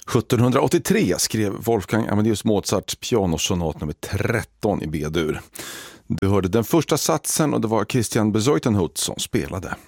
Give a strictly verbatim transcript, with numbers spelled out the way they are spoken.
sjuttonhundraåttiotre skrev Wolfgang Amadeus Mozart pianosonat nummer tretton i B-dur. Du hörde den första satsen och det var Christian Bezuidenhout som spelade.